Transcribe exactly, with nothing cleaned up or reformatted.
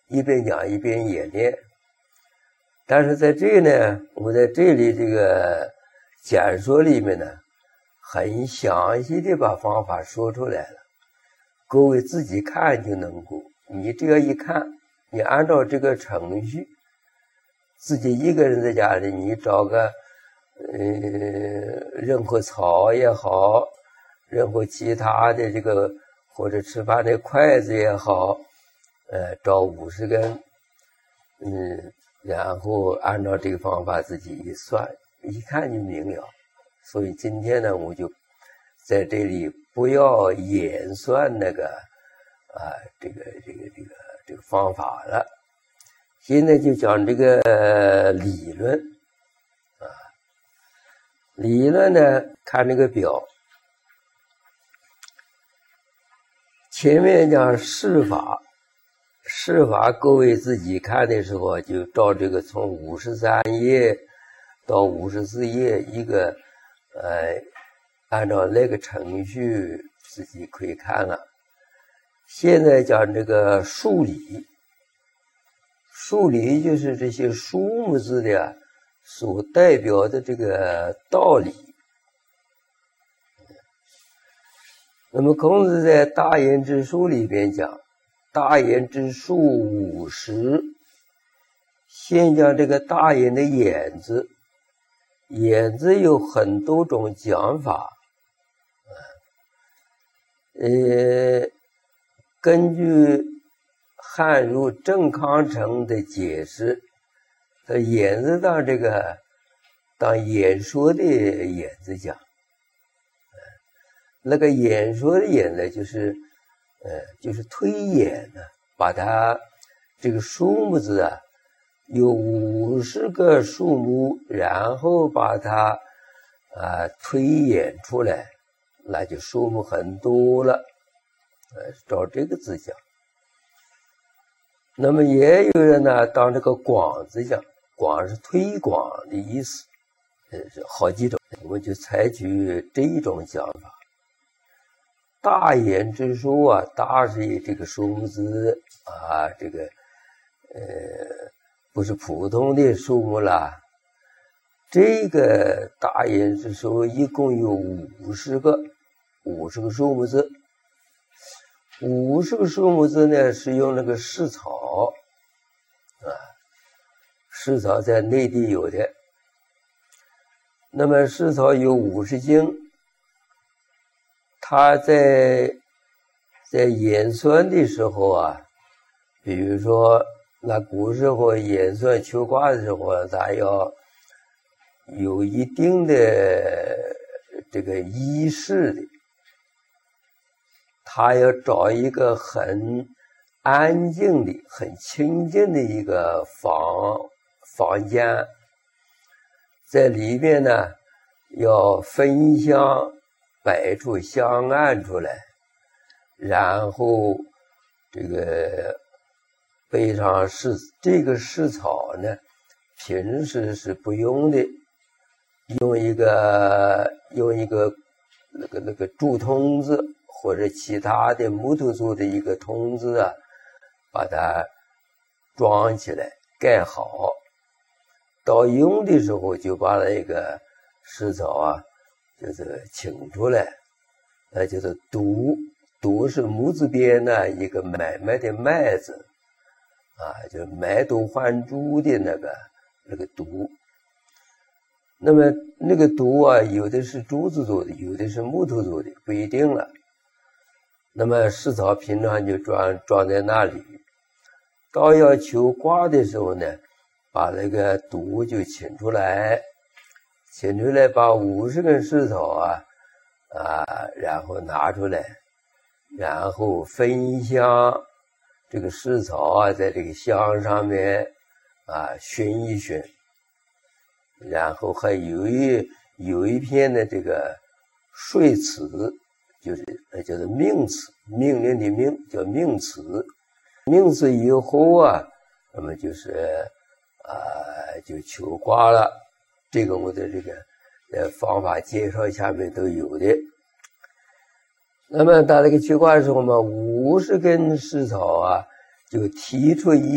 一边讲一边演练。但是在这呢，我在这里这个讲说里面呢，很详细的把方法说出来了，各位自己看就能够。你这样一看，你按照这个程序，自己一个人在家里，你找个呃任何草也好，任何其他的这个或者吃饭的筷子也好，呃，找五十根，嗯，然后按照这个方法自己一算，一看就明了。所以今天呢，我就在这里不要演算那个啊，这个这个这个这个方法了。现在就讲这个理论啊，理论呢，看这个表，前面讲释法，释法各位自己看的时候，就照这个从五十三页到五十四页一个呃，按照那个程序自己可以看了。现在讲这个数理，数理就是这些数目字的所代表的这个道理。那么孔子在《大言之书》里边讲，大言之数五十，先讲这个大言的言字，言字有很多种讲法，呃，根据汉儒郑康成的解释，他言字当这个当演说的演字讲，那个演说的演呢，就是呃，就是推演呢，把它这个数目字啊，有五十个数目，然后把它啊、呃、推演出来，那就数目很多了。呃，照这个字讲。那么也有人呢，当这个广字讲，广是推广的意思，呃，是好几种，我们就采取这一种讲法。大言之书啊，大是以这个数字啊，这个呃不是普通的数目啦。这个大言之书一共有五十个，五十个数目字。五十个数目字呢，是用那个释草啊，释草在内地有的。那么释草有五十经。他在在演算的时候啊，比如说那古时候演算求卦的时候，他要有一定的这个仪式的，他要找一个很安静的、很清静的一个房房间，在里面呢要焚香。摆出香案出来，然后这个背上是这个释草呢，平时是不用的，用一个用一个那个那个竹筒子或者其他的木头做的一个筒子啊，把它装起来盖好，到用的时候就把那个释草啊。就是请出来，那就是读，读是木字边呢一个买卖的卖字，啊，就是买椟还珠的那个那个读。那么那个读啊，有的是竹子做的，有的是木头做的，不一定了。那么释草平常就装装在那里，到要求卦的时候呢，把那个读就请出来。请出来，把五十根释草啊啊，然后拿出来，然后焚香，这个释草啊，在这个香上面啊熏一熏，然后还有一有一片的这个说辞，就是那叫做命词，命令的命叫命词，命词以后啊，那么就是啊就求卦了。这个我的这个呃方法介绍下面都有的。那么到那个求卦的时候嘛，五十根释草啊，就提出一